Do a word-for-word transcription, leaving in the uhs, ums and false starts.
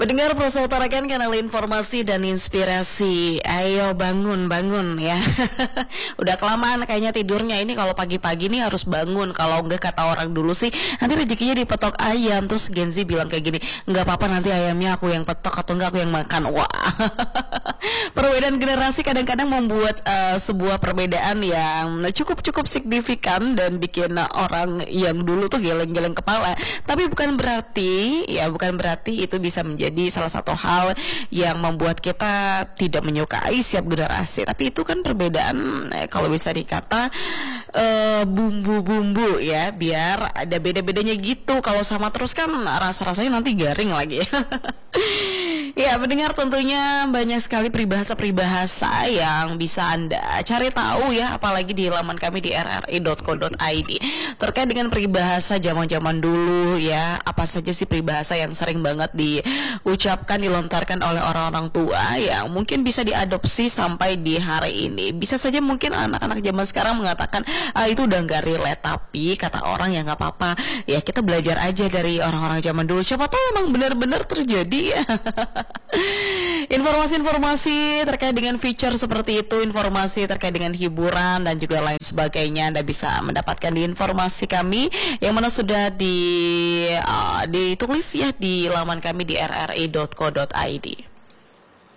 Pendengar Prosa utarakan kanal informasi dan inspirasi. Ayo bangun, bangun ya. Udah kelamaan kayaknya tidurnya ini. Kalau pagi-pagi nih harus bangun. Kalau enggak, kata orang dulu sih, nanti rezekinya dipetok ayam. Terus Gen Z bilang kayak gini, enggak apa-apa nanti ayamnya aku yang petok atau enggak aku yang makan. Wah. Perbedaan generasi kadang-kadang membuat uh, sebuah perbedaan yang cukup-cukup signifikan dan bikin orang yang dulu tuh geleng-geleng kepala. Tapi bukan berarti ya bukan berarti itu bisa menjadi salah satu hal yang membuat kita tidak menyukai setiap generasi. Tapi itu kan perbedaan eh, kalau bisa dikata uh, bumbu-bumbu ya, biar ada beda-bedanya gitu. Kalau sama terus kan rasa-rasanya nanti garing lagi. Ya, mendengar tentunya banyak sekali peribahasa-peribahasa yang bisa Anda cari tahu ya, apalagi di laman kami di r r i dot co dot i d terkait dengan peribahasa zaman-zaman dulu ya. Apa saja sih peribahasa yang sering banget diucapkan, dilontarkan oleh orang-orang tua yang mungkin bisa diadopsi sampai di hari ini. Bisa saja mungkin anak-anak zaman sekarang mengatakan, ah itu udah gak relate, tapi kata orang ya gak apa-apa. Ya kita belajar aja dari orang-orang zaman dulu. Siapa tahu emang benar-benar terjadi ya. Informasi-informasi terkait dengan feature seperti itu, informasi terkait dengan hiburan dan juga lain sebagainya, Anda bisa mendapatkan di informasi kami yang mana sudah di uh, ditulis ya di laman kami di r r i dot co dot i d.